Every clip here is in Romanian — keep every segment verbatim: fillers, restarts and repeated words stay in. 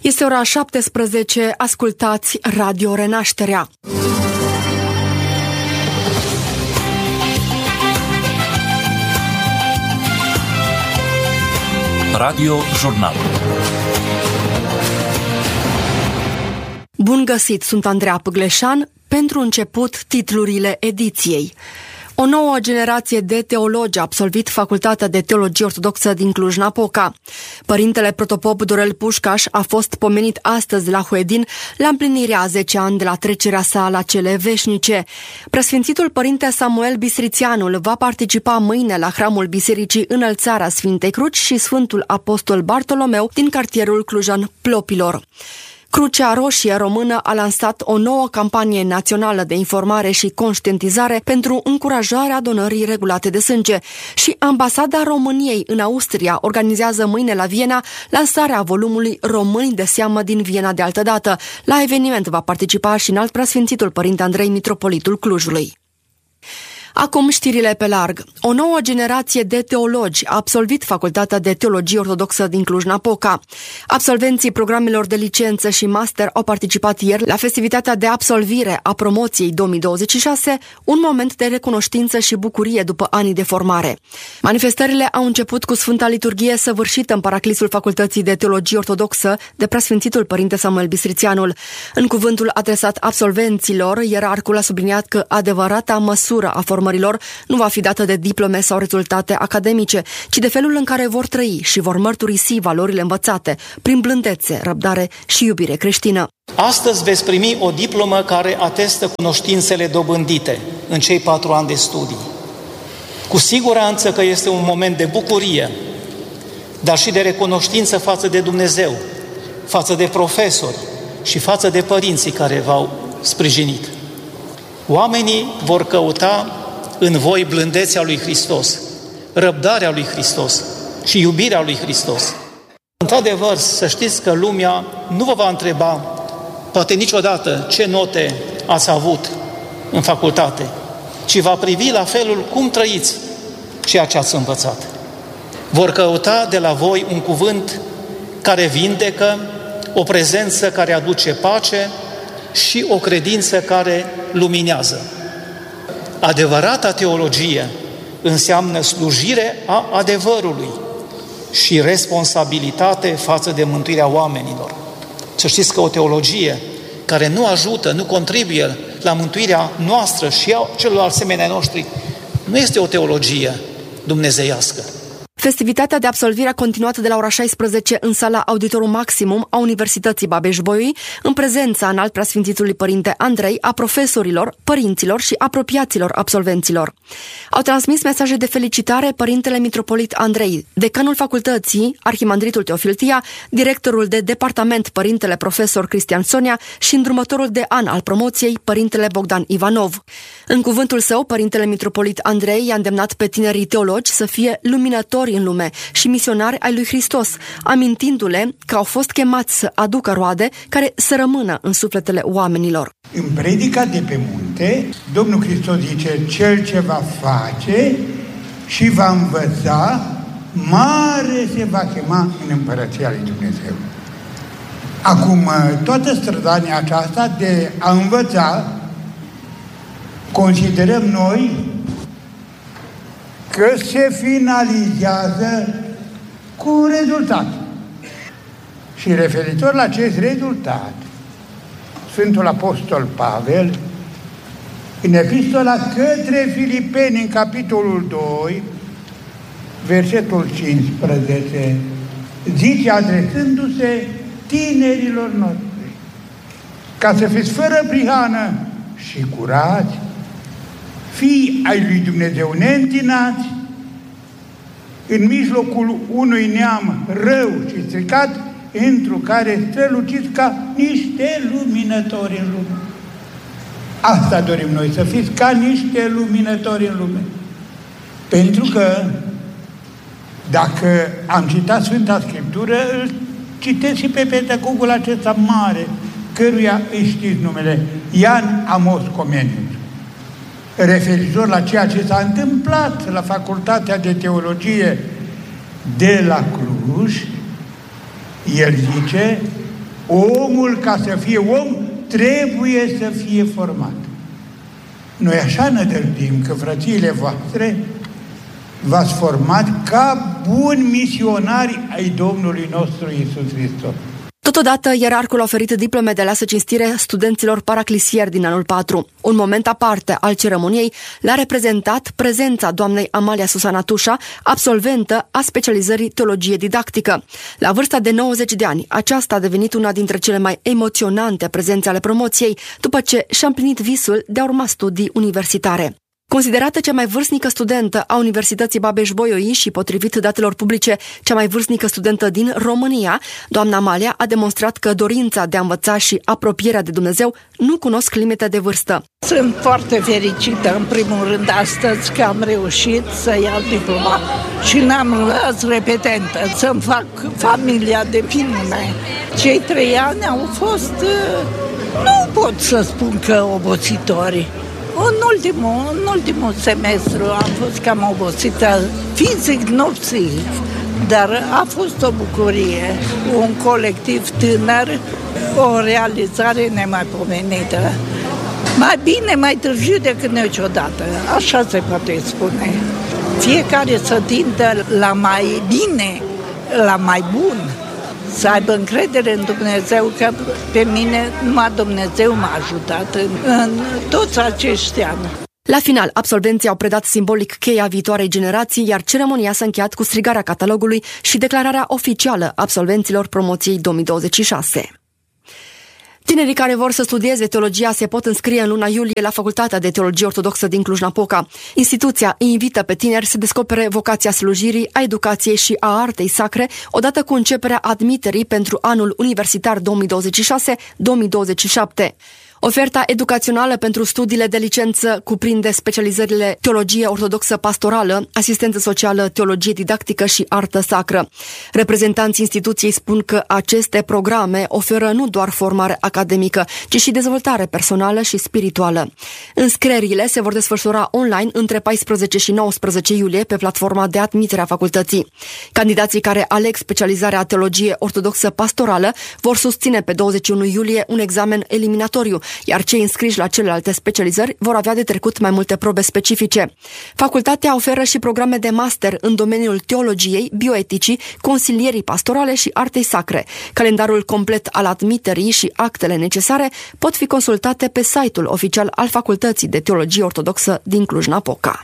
Este ora șaptesprezece, ascultați Radio Renașterea. Radio Jurnal. Bun găsit, sunt Andreea Păgleșan. Pentru început, titlurile ediției. O nouă generație de teologi a absolvit Facultatea de Teologie Ortodoxă din Cluj-Napoca. Părintele protopop Dorel Pușcaș a fost pomenit astăzi la Huedin la împlinirea a zece ani de la trecerea sa la cele veșnice. Preasfințitul părinte Samuel Bistrițianul va participa mâine la hramul Bisericii Înălțarea Sfintei Cruci și Sfântul Apostol Bartolomeu din cartierul Clujan Plopilor. Crucea Roșie Română a lansat o nouă campanie națională de informare și conștientizare pentru încurajarea donării regulate de sânge și Ambasada României în Austria organizează mâine la Viena lansarea volumului Români de seamă din Viena de altădată. La eveniment va participa și înalt preasfințitul părinte Andrei, mitropolitul Clujului. Acum știrile pe larg. O nouă generație de teologi a absolvit Facultatea de Teologie Ortodoxă din Cluj-Napoca. Absolvenții programelor de licență și master au participat ieri la festivitatea de absolvire a promoției două mii douăzeci și șase, un moment de recunoștință și bucurie după ani de formare. Manifestările au început cu Sfânta Liturghie săvârșită în paraclisul Facultății de Teologie Ortodoxă de preasfințitul părinte Samuel Bistrițianul. În cuvântul adresat absolvenților, ierarhul a subliniat că adevărata măsură a formărilor nu va fi dată de diplome sau rezultate academice, ci de felul în care vor trăi și vor mărturisi valorile învățate, prin blândețe, răbdare și iubire creștină. Astăzi veți primi o diplomă care atestă cunoștințele dobândite în cei patru ani de studii. Cu siguranță că este un moment de bucurie, dar și de recunoștință față de Dumnezeu, față de profesori și față de părinții care v-au sprijinit. Oamenii vor căuta în voi blândețea lui Hristos, răbdarea lui Hristos și iubirea lui Hristos. Într-adevăr, să știți că lumea nu vă va întreba, poate niciodată, ce note ați avut în facultate, ci va privi la felul cum trăiți ceea ce ați învățat. Vor căuta de la voi un cuvânt care vindecă, o prezență care aduce pace și o credință care luminează. Adevărata teologie înseamnă slujire a adevărului și responsabilitate față de mântuirea oamenilor. Să știți că o teologie care nu ajută, nu contribuie la mântuirea noastră și a celor asemenea noștri, nu este o teologie dumnezeiască. Festivitatea de absolvire a continuat de la ora șaisprezece în sala Auditorul Maximum a Universității Babeș-Bolyai, în prezența înalt preasfințitului părinte Andrei, a profesorilor, părinților și apropiaților absolvenților. Au transmis mesaje de felicitare părintele mitropolit Andrei, decanul facultății, arhimandritul Teofil Tia, directorul de departament părintele profesor Cristian Sonia și îndrumătorul de an al promoției părintele Bogdan Ivanov. În cuvântul său, părintele mitropolit Andrei i-a îndemnat pe tinerii teologi să fie luminători în lume și misionari ai lui Hristos, amintindu-le că au fost chemați să aducă roade care să rămână în sufletele oamenilor. În predica de pe munte, Domnul Hristos zice, cel ce va face și va învăța, mare se va chema în împărăția lui Dumnezeu. Acum, toată strădania aceasta de a învăța, considerăm noi că se finalizează cu un rezultat. Și referitor la acest rezultat, Sfântul Apostol Pavel, în epistola către Filipeni, în capitolul doi, versetul cincisprezece, zice, adresându-se tinerilor noștri, ca să fiți fără prihană și curați, fii ai lui Dumnezeu neîntinați, în mijlocul unui neam rău și stricat, întru care străluciți ca niște luminători în lume. Asta dorim noi, să fiți ca niște luminători în lume. Pentru că, dacă am citat Sfânta Scriptură, îl citesc și pe pedagogul acesta mare, căruia îi știți numele, Ioan Amos Comenius. Referitor la ceea ce s-a întâmplat la Facultatea de Teologie de la Cluj, el zice, Omul, ca să fie om, trebuie să fie format. Noi așa ne dăldim că frățiile voastre v-ați format ca buni misionari ai Domnului nostru Iisus Hristos. Totodată, ierarhul a oferit diplome de aleasă cinstire studenților paraclisieri din anul patru. Un moment aparte al ceremoniei l-a reprezentat prezența doamnei Amalia Susana Tușa, absolventă a specializării teologie didactică. La vârsta de nouăzeci de ani, aceasta a devenit una dintre cele mai emoționante prezențe ale promoției, după ce și-a împlinit visul de a urma studii universitare. Considerată cea mai vârstnică studentă a Universității Babeș-Bolyai și, potrivit datelor publice, cea mai vârstnică studentă din România, doamna Amalia a demonstrat că dorința de a învăța și apropierea de Dumnezeu nu cunosc limite de vârstă. Sunt foarte fericită, în primul rând, astăzi că am reușit să iau diploma și n-am rămas repetentă, să-mi fac familia de minune. Cei trei ani au fost, nu pot să spun că obositori. În ultimul, în ultimul semestru am fost cam obosită, fizic, nu psihic, dar a fost o bucurie, un colectiv tânăr, o realizare nemaipomenită. Mai bine, mai târziu decât niciodată, așa se poate spune. Fiecare să tindă la mai bine, la mai bun, să aibă încredere în Dumnezeu, că pe mine numai Dumnezeu m-a ajutat în, în toți acești ani. La final, absolvenții au predat simbolic cheia viitoarei generații, iar ceremonia s-a încheiat cu strigarea catalogului și declararea oficială absolvenților promoției două mii douăzeci și șase. Tinerii care vor să studieze teologia se pot înscrie în luna iulie la Facultatea de Teologie Ortodoxă din Cluj-Napoca. Instituția îi invită pe tineri să descopere vocația slujirii, a educației și a artei sacre, odată cu începerea admiterii pentru anul universitar două mii douăzeci și șase două mii douăzeci și șapte. Oferta educațională pentru studiile de licență cuprinde specializările teologie ortodoxă pastorală, asistență socială, teologie didactică și artă sacră. Reprezentanții instituției spun că aceste programe oferă nu doar formare academică, ci și dezvoltare personală și spirituală. Înscrierile se vor desfășura online între paisprezece și nouăsprezece iulie pe platforma de admitere a facultății. Candidații care aleg specializarea teologie ortodoxă pastorală vor susține pe douăzeci și unu iulie un examen eliminatoriu, iar cei înscriși la celelalte specializări vor avea de trecut mai multe probe specifice. Facultatea oferă și programe de master în domeniul teologiei, bioeticii, consilierii pastorale și artei sacre. Calendarul complet al admiterii și actele necesare pot fi consultate pe site-ul oficial al Facultății de Teologie Ortodoxă din Cluj-Napoca.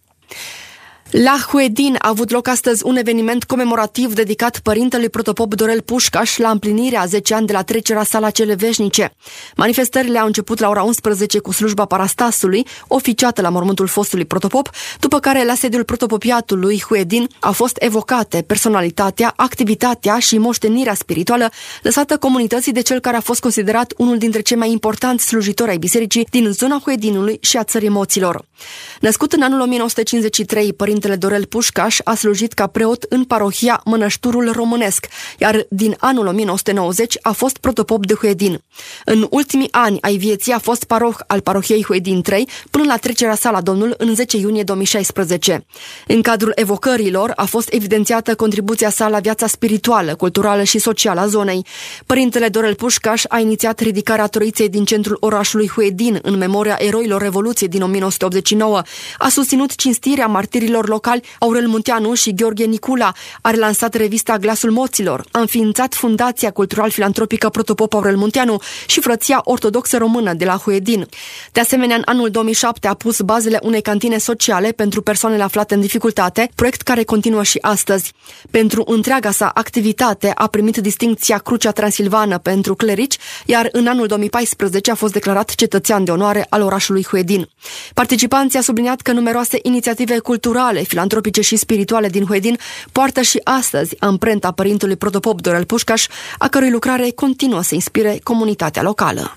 La Huedin a avut loc astăzi un eveniment comemorativ dedicat părintelui protopop Dorel Pușcaș la împlinirea a zece ani de la trecerea sa la cele veșnice. Manifestările au început la ora unsprezece cu slujba parastasului, oficiată la mormântul fostului protopop, după care la sediul protopopiatului Huedin au fost evocate personalitatea, activitatea și moștenirea spirituală lăsată comunității de cel care a fost considerat unul dintre cei mai importanți slujitori ai bisericii din zona Huedinului și a țării Moților. Născut în anul o mie nouă sute cincizeci și trei, părintele Dorel Pușcaș a slujit ca preot în parohia Mănășturul Românesc, iar din anul o mie nouă sute nouăzeci a fost protopop de Huedin. În ultimii ani ai vieții a fost paroh al parohiei Huedin trei până la trecerea sa la Domnul în zece iunie două mii șaisprezece. În cadrul evocărilor a fost evidențiată contribuția sa la viața spirituală, culturală și socială a zonei. Părintele Dorel Pușcaș a inițiat ridicarea troiței din centrul orașului Huedin în memoria eroilor Revoluției din o mie nouă sute optzeci și nouă, a susținut cinstirea martirilor locali Aurel Munteanu și Gheorghe Nicula, a relansat revista Glasul Moților, a înființat Fundația Cultural-Filantropică Protopop Aurel Munteanu și Frăția Ortodoxă Română de la Huedin. De asemenea, în anul două mii șapte a pus bazele unei cantine sociale pentru persoanele aflate în dificultate, proiect care continuă și astăzi. Pentru întreaga sa activitate a primit distincția Crucea Transilvană pentru clerici, iar în anul două mii paisprezece a fost declarat cetățean de onoare al orașului Huedin. Participanții au subliniat că numeroase inițiative culturale, filantropice și spirituale din Huedin poartă și astăzi amprenta părintelui protopop Dorel Pușcaș, a cărui lucrare continuă să inspire comunitatea locală.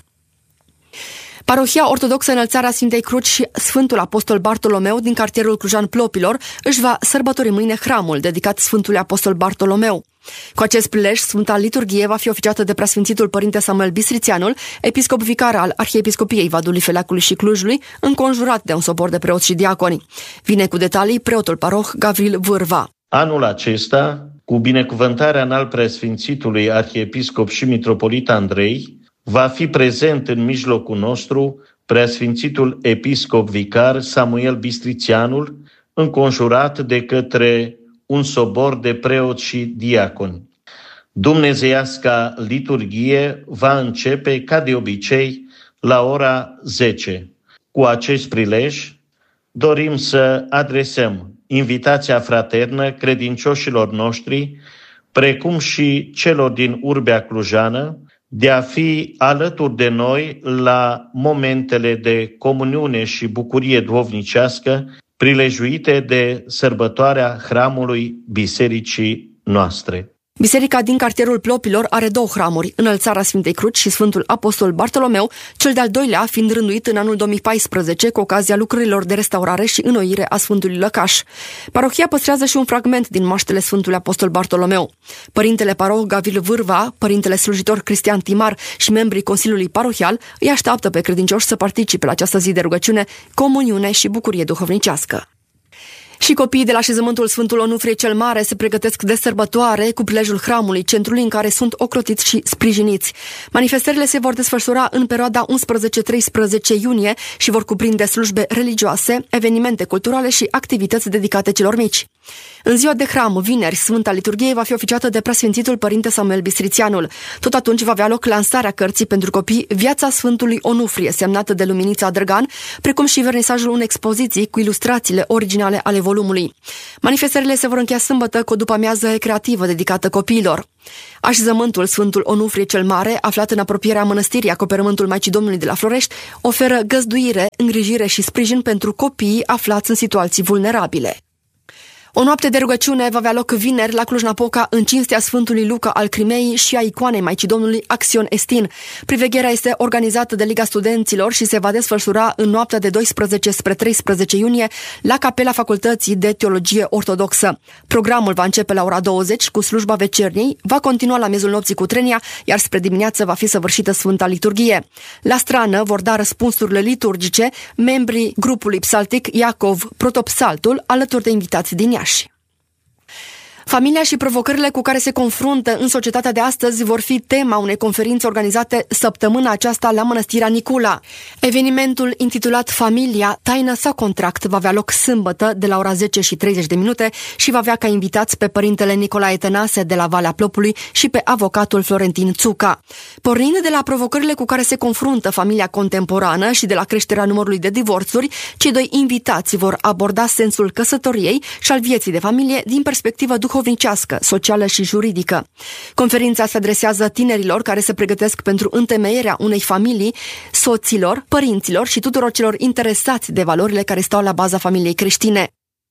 Parohia Ortodoxă Înălțarea Sfintei Cruci și Sfântul Apostol Bartolomeu din cartierul Clujan Plopilor își va sărbători mâine hramul dedicat Sfântului Apostol Bartolomeu. Cu acest prilej, Sfânta Liturghie va fi oficiată de Preasfințitul Părinte Samuel Bistrițianul, episcop vicar al Arhiepiscopiei Vadului Feleacului și Clujului, înconjurat de un sobor de preoți și diaconi. Vine cu detalii preotul paroh Gavril Vârva. Anul acesta cu binecuvântarea înalt preasfințitului arhiepiscop și mitropolit Andrei, va fi prezent în mijlocul nostru preasfințitul episcop vicar Samuel Bistrițianul, înconjurat de către un sobor de preoți și diaconi. Dumnezeiasca liturghie va începe, ca de obicei, la ora zece. Cu acest prilej, dorim să adresăm invitația fraternă credincioșilor noștri, precum și celor din urbea clujană, de a fi alături de noi la momentele de comuniune și bucurie duhovnicească prilejuite de sărbătoarea hramului bisericii noastre. Biserica din cartierul Plopilor are două hramuri, Înălțarea Sfintei Cruci și Sfântul Apostol Bartolomeu, cel de-al doilea fiind rânduit în anul două mii paisprezece cu ocazia lucrărilor de restaurare și înnoire a Sfântului Lăcaș. Parohia păstrează și un fragment din moaștele Sfântului Apostol Bartolomeu. Părintele paroh Gavil Vârva, părintele slujitor Cristian Timar și membrii Consiliului Parohial îi așteaptă pe credincioși să participe la această zi de rugăciune, comuniune și bucurie duhovnicească. Și copiii de la așezământul Sfântul Onufrie cel Mare se pregătesc de sărbătoare cu prilejul hramului, centrului în care sunt ocrotiți și sprijiniți. Manifestările se vor desfășura în perioada unsprezece treisprezece iunie și vor cuprinde slujbe religioase, evenimente culturale și activități dedicate celor mici. În ziua de hram, vineri, Sfânta Liturghie va fi oficiată de preasfințitul Părinte Samuel Bistrițianul. Tot atunci va avea loc lansarea cărții pentru copii Viața Sfântului Onufrie, semnată de Luminița Drăgan, precum și vernisajul unei expoziții cu ilustrațiile originale ale volumului. Manifestările se vor încheia sâmbătă cu o după-amiază creativă dedicată copiilor. Așezământul Sfântul Onufrie cel Mare, aflat în apropierea mănăstirii Acoperământul Maicii Domnului de la Florești, oferă găzduire, îngrijire și sprijin pentru copiii aflați în situații vulnerabile. O noapte de rugăciune va avea loc vineri la Cluj-Napoca în cinstea Sfântului Luca al Crimeii și a icoanei Maicii Domnului Acțion Estin. Privegherea este organizată de Liga Studenților și se va desfășura în noaptea de doisprezece spre treisprezece iunie la Capela Facultății de Teologie Ortodoxă. Programul va începe la ora douăzeci cu slujba vecerniei, va continua la miezul nopții cu trenia, iar spre dimineață va fi săvârșită Sfânta Liturghie. La strană vor da răspunsurile liturgice membrii grupului psaltic Iacov Protopsaltul, alături de invitați din Iași. Familia și provocările cu care se confruntă în societatea de astăzi vor fi tema unei conferințe organizate săptămâna aceasta la Mănăstirea Nicula. Evenimentul intitulat Familia, taină sau contract va avea loc sâmbătă de la ora zece și treizeci de minute și va avea ca invitați pe părintele Nicolae Tănase de la Valea Plopului și pe avocatul Florentin Țuca. Pornind de la provocările cu care se confruntă familia contemporană și de la creșterea numărului de divorțuri, cei doi invitați vor aborda sensul căsătoriei și al vieții de familie din perspectivă duhovnicească, socială și juridică. Conferința se adresează tinerilor care se pregătesc pentru întemeierea unei familii, soților, părinților și tuturor celor interesați de valorile care stau la baza familiei creștine.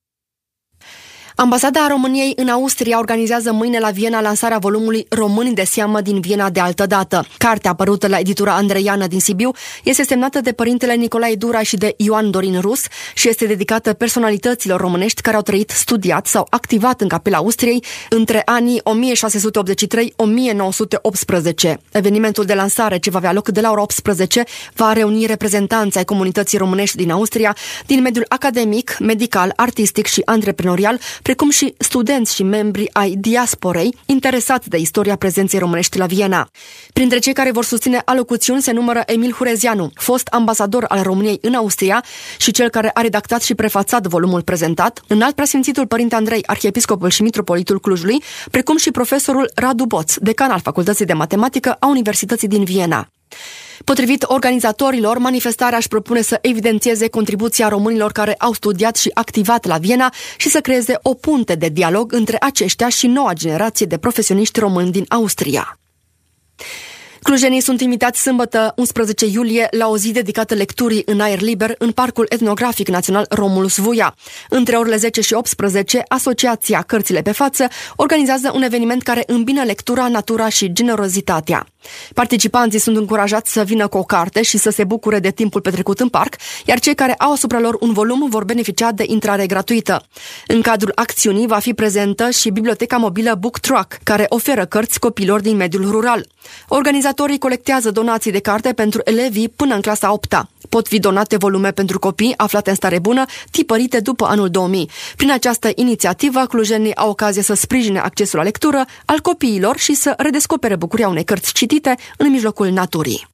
Ambasada României în Austria organizează mâine la Viena lansarea volumului Români de seamă din Viena de altă dată. Cartea, apărută la editura Andreiană din Sibiu, este semnată de părintele Nicolae Dura și de Ioan Dorin Rus și este dedicată personalităților românești care au trăit, studiat sau activat în Capela Austriei între anii o mie șase sute optzeci și trei - o mie nouă sute optsprezece. Evenimentul de lansare, ce va avea loc de la ora optsprezece, va reuni reprezentanți ai comunității românești din Austria, din mediul academic, medical, artistic și antreprenorial, precum și studenți și membri ai diasporei interesați de istoria prezenței românești la Viena. Printre cei care vor susține alocuțiuni se numără Emil Hurezianu, fost ambasador al României în Austria și cel care a redactat și prefațat volumul prezentat, înalt preasfințitul Părinte Andrei, arhiepiscopul și mitropolitul Clujului, precum și profesorul Radu Boț, decan al Facultății de Matematică a Universității din Viena. Potrivit organizatorilor, manifestarea își propune să evidențieze contribuția românilor care au studiat și activat la Viena și să creeze o punte de dialog între aceștia și noua generație de profesioniști români din Austria. Clujenii sunt invitați sâmbătă unsprezece iulie la o zi dedicată lecturii în aer liber în Parcul Etnografic Național Romulus Vuia. Între orele zece și optsprezece, Asociația Cărțile pe Față organizează un eveniment care îmbină lectura, natura și generozitatea. Participanții sunt încurajați să vină cu o carte și să se bucure de timpul petrecut în parc, iar cei care au asupra lor un volum vor beneficia de intrare gratuită. În cadrul acțiunii va fi prezentă și biblioteca mobilă Book Truck, care oferă cărți copiilor din mediul rural. Organizatorii colectează donații de carte pentru elevii până în clasa a opta. Pot fi donate volume pentru copii aflate în stare bună, tipărite după anul două mii. Prin această inițiativă, clujenii au ocazia să sprijine accesul la lectură al copiilor și să redescopere bucuria unei cărți citite în mijlocul naturii.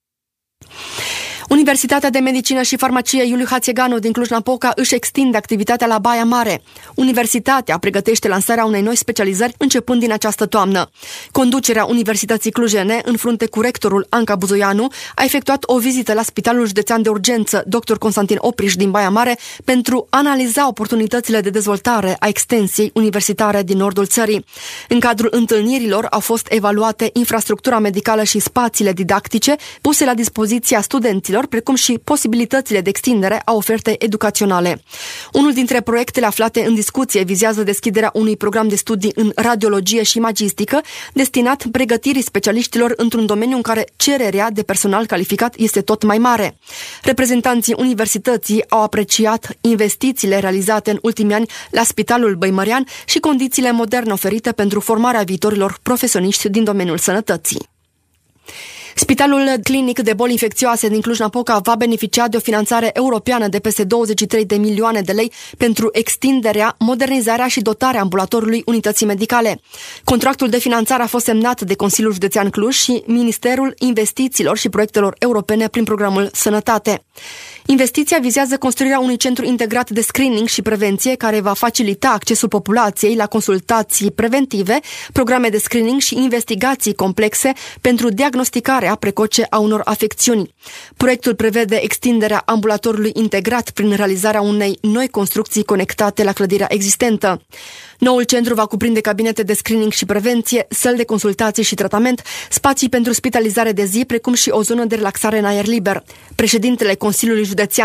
Universitatea de Medicină și Farmacie Iuliu Hațeganu din Cluj-Napoca își extinde activitatea la Baia Mare. Universitatea pregătește lansarea unei noi specializări începând din această toamnă. Conducerea Universității Clujene, în frunte cu rectorul Anca Buzoianu, a efectuat o vizită la Spitalul Județean de Urgență doctor Constantin Opriș din Baia Mare pentru a analiza oportunitățile de dezvoltare a extensiei universitare din nordul țării. În cadrul întâlnirilor au fost evaluate infrastructura medicală și spațiile didactice puse la dispoziția studenților, precum și posibilitățile de extindere a ofertei educaționale. Unul dintre proiectele aflate în discuție vizează deschiderea unui program de studii în radiologie și imagistică destinat pregătirii specialiștilor într-un domeniu în care cererea de personal calificat este tot mai mare. Reprezentanții universității au apreciat investițiile realizate în ultimii ani la Spitalul Băimărean și condițiile moderne oferite pentru formarea viitorilor profesioniști din domeniul sănătății. Spitalul Clinic de Boli Infecțioase din Cluj-Napoca va beneficia de o finanțare europeană de peste douăzeci și trei de milioane de lei pentru extinderea, modernizarea și dotarea ambulatorului unității medicale. Contractul de finanțare a fost semnat de Consiliul Județean Cluj și Ministerul Investițiilor și Proiectelor Europene prin programul Sănătate. Investiția vizează construirea unui centru integrat de screening și prevenție care va facilita accesul populației la consultații preventive, programe de screening și investigații complexe pentru diagnosticarea precoce a unor afecțiuni. Proiectul prevede extinderea ambulatorului integrat prin realizarea unei noi construcții conectate la clădirea existentă. Noul centru va cuprinde cabinete de screening și prevenție, săli de consultații și tratament, spații pentru spitalizare de zi, precum și o zonă de relaxare în aer liber. Președintele Consiliului Județean